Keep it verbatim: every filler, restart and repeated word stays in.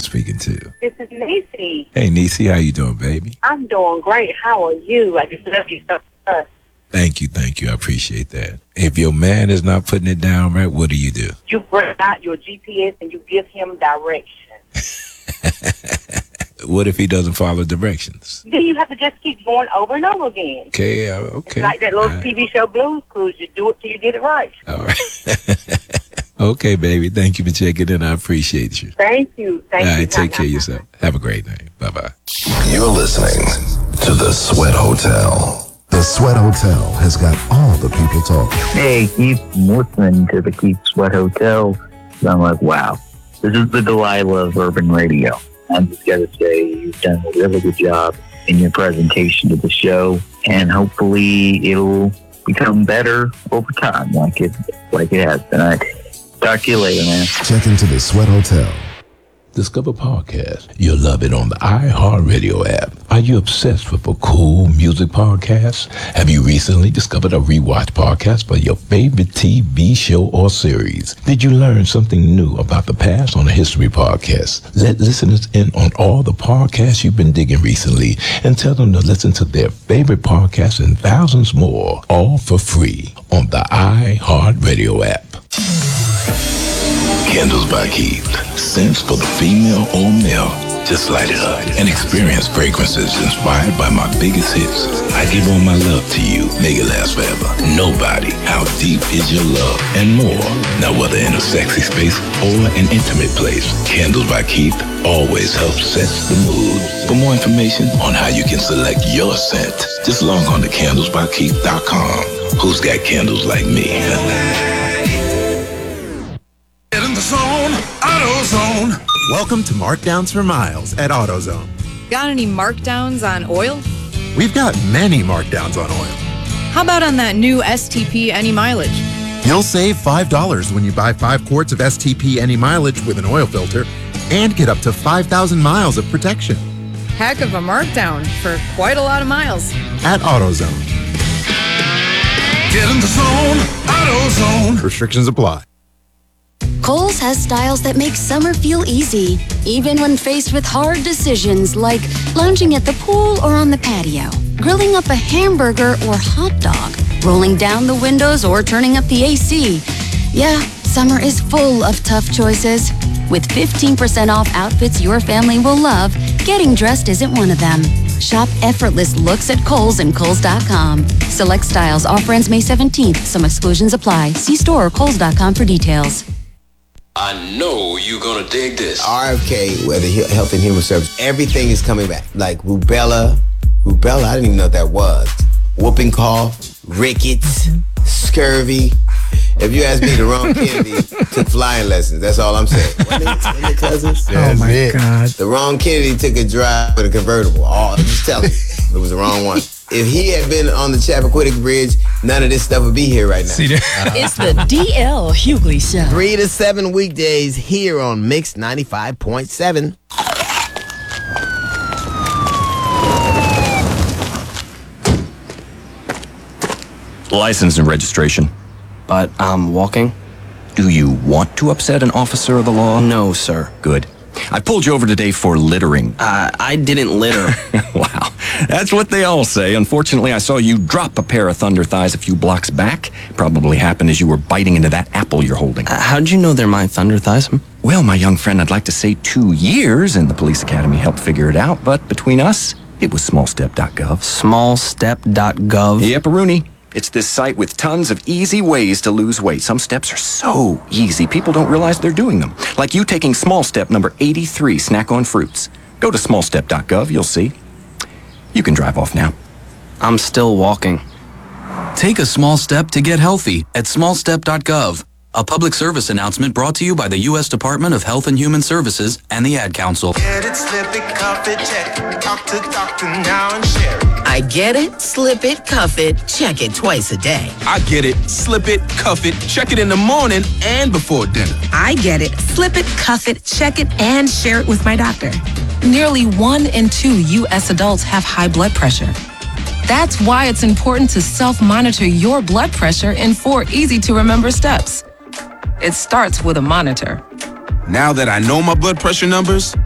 speaking to? This is Niecy. Hey, Niecy, how you doing, baby? I'm doing great. How are you? I just love you so much. Thank you, thank you. I appreciate that. If your man is not putting it down right, what do you do? You bring out your G P S and you give him direction. What if he doesn't follow directions? Then you have to just keep going over and over again. Okay, uh, okay. It's like that little All right. T V show Blues Clues. You do it till you get it right. All right. Okay, baby. Thank you for checking in. I appreciate you. Thank you. Thank All you. right, take care of yourself. Have a great night. Bye-bye. You're listening to The Sweat Hotel. The Sweat Hotel has got all the people talking. Hey, Keith, I'm listening to the Keith Sweat Hotel. And I'm like, wow, this is the Delilah of urban radio. I'm just got to say, you've done a really good job in your presentation of the show, and hopefully it'll become better over time, like it like it has tonight. Talk to you later, man. Check into the Sweat Hotel. Discover podcast. You'll love it on the iHeartRadio app. Are you obsessed with a cool music podcast? Have you recently discovered a rewatch podcast for your favorite T V show or series? Did you learn something new about the past on a history podcast? Let listeners in on all the podcasts you've been digging recently and tell them to listen to their favorite podcasts and thousands more, all for free on the iHeartRadio app. Candles by Keith. Scents for the female or male. Just light it up and experience fragrances inspired by my biggest hits. I give all my love to you. Make it last forever. Nobody. How deep is your love? And more. Now whether in a sexy space or an intimate place, Candles by Keith always helps set the mood. For more information on how you can select your scent, just log on to candles by keith dot com. Who's got candles like me? Get in the zone, AutoZone. Welcome to Markdowns for Miles at AutoZone. Got any markdowns on oil? We've got many markdowns on oil. How about on that new S T P Any Mileage? You'll save five dollars when you buy five quarts of S T P Any Mileage with an oil filter and get up to five thousand miles of protection. Heck of a markdown for quite a lot of miles. At AutoZone. Get in the zone, AutoZone. Restrictions apply. Kohl's has styles that make summer feel easy, even when faced with hard decisions like lounging at the pool or on the patio, grilling up a hamburger or hot dog, rolling down the windows or turning up the A C. Yeah, summer is full of tough choices. With fifteen percent off outfits your family will love, getting dressed isn't one of them. Shop effortless looks at Kohl's and Kohl's dot com. Select styles. Offer ends May seventeenth. Some exclusions apply. See store or Kohl's dot com for details. I know you're gonna dig this. R F K, whether Health and Human Services, everything is coming back. Like rubella, rubella, I didn't even know what that was. Whooping cough, rickets, scurvy. If you ask me, the wrong Kennedy took flying lessons. That's all I'm saying. Wasn't it, wasn't it cousins? Oh my it. God. The wrong Kennedy took a drive with a convertible. Oh, I'm just telling you, it was the wrong one. If he had been on the Chappaquiddick Bridge, none of this stuff would be here right now. See that? It's the D L Hughley Show. Three to seven weekdays here on Mix ninety-five point seven. License and registration. But I'm walking. Do you want to upset an officer of the law? No, sir. Good. I pulled you over today for littering. Uh, I didn't litter. Wow. That's what they all say. Unfortunately, I saw you drop a pair of thunder thighs a few blocks back. Probably happened as you were biting into that apple you're holding. Uh, how'd you know they're my thunder thighs? Well, my young friend, I'd like to say two years in the police academy helped figure it out, but between us, it was small step dot gov. small step dot gov? Yep, Rooney. It's this site with tons of easy ways to lose weight. Some steps are so easy, people don't realize they're doing them. Like you taking small step number eighty-three, snack on fruits. Go to small step dot gov, you'll see. You can drive off now. I'm still walking. Take a small step to get healthy at small step dot gov. A public service announcement brought to you by the U S Department of Health and Human Services and the Ad Council. Get it, slip it, cuff it, check it. Talk to doctor now and share it. I get it, slip it, cuff it, check it twice a day. I get it, slip it, cuff it, check it in the morning and before dinner. I get it, slip it, cuff it, check it, and share it with my doctor. Nearly one in two U S adults have high blood pressure. That's why it's important to self-monitor your blood pressure in four easy-to-remember steps. It starts with a monitor. Now that I know my blood pressure numbers,